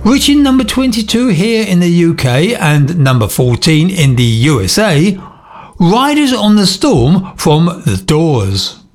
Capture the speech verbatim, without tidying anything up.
Reaching number twenty-two here in the U K and number fourteen in the U S A, Riders on the Storm from The Doors.